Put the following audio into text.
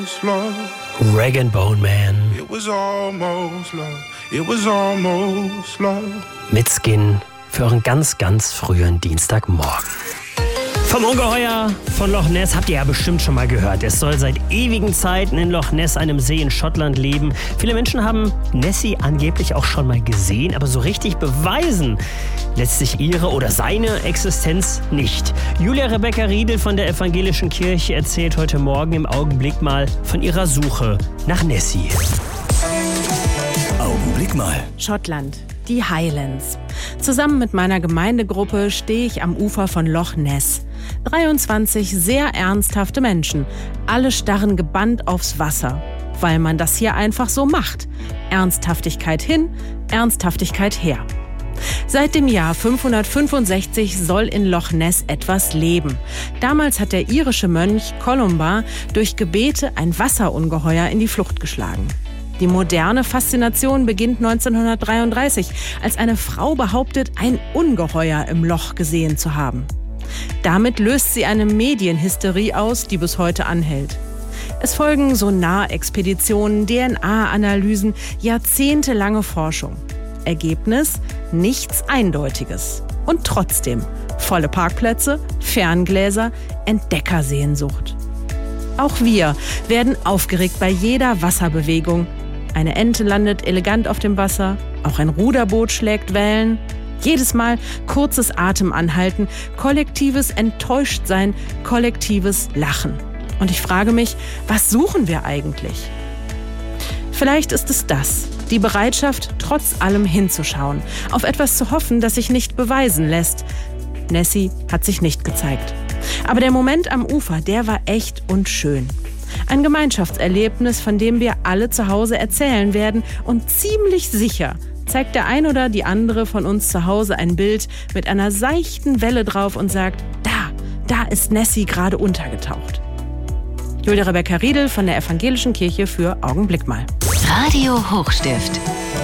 almost love. Rag and Bone Man. It was almost love. It was almost love. Mit Skin für euren ganz, ganz frühen Dienstagmorgen. Vom Ungeheuer von Loch Ness habt ihr ja bestimmt schon mal gehört. Es soll seit ewigen Zeiten in Loch Ness, einem See in Schottland, leben. Viele Menschen haben Nessie angeblich auch schon mal gesehen, aber so richtig beweisen lässt sich ihre oder seine Existenz nicht. Julia Rebecca Riedel von der Evangelischen Kirche erzählt heute Morgen im Augenblick mal von ihrer Suche nach Nessie. Augenblick mal. Schottland, die Highlands. Zusammen mit meiner Gemeindegruppe stehe ich am Ufer von Loch Ness. 23 sehr ernsthafte Menschen. Alle starren gebannt aufs Wasser, weil man das hier einfach so macht. Ernsthaftigkeit hin, Ernsthaftigkeit her. Seit dem Jahr 565 soll in Loch Ness etwas leben. Damals hat der irische Mönch Columba durch Gebete ein Wasserungeheuer in die Flucht geschlagen. Die moderne Faszination beginnt 1933, als eine Frau behauptet, ein Ungeheuer im Loch gesehen zu haben. Damit löst sie eine Medienhysterie aus, die bis heute anhält. Es folgen Sonarexpeditionen, DNA-Analysen, jahrzehntelange Forschung. Ergebnis: nichts Eindeutiges. Und trotzdem volle Parkplätze, Ferngläser, Entdeckersehnsucht. Auch wir werden aufgeregt bei jeder Wasserbewegung. Eine Ente landet elegant auf dem Wasser, auch ein Ruderboot schlägt Wellen. Jedes Mal kurzes Atemanhalten, kollektives Enttäuschtsein, kollektives Lachen. Und ich frage mich, was suchen wir eigentlich? Vielleicht ist es das, die Bereitschaft, trotz allem hinzuschauen, auf etwas zu hoffen, das sich nicht beweisen lässt. Nessie hat sich nicht gezeigt. Aber der Moment am Ufer, der war echt und schön. Ein Gemeinschaftserlebnis, von dem wir alle zu Hause erzählen werden, und ziemlich sicher zeigt der ein oder die andere von uns zu Hause ein Bild mit einer seichten Welle drauf und sagt, da ist Nessie gerade untergetaucht. Julia Rebecca Riedel von der Evangelischen Kirche für Augenblick mal. Radio Hochstift.